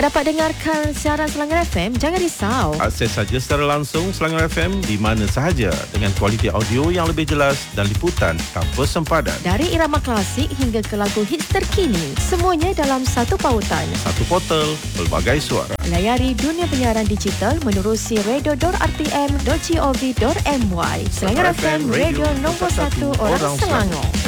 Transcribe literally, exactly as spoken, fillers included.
Dapat dengarkan siaran Selangor F M? Jangan risau. Akses saja secara langsung Selangor F M di mana sahaja dengan kualiti audio yang lebih jelas dan liputan tanpa sempadan. Dari irama klasik hingga ke lagu hits terkini, semuanya dalam satu pautan. Satu portal, pelbagai suara. Layari dunia penyiaran digital menerusi radio dot r t m dot gov dot m y. Selangor F M, radio nombor satu orang Selangor.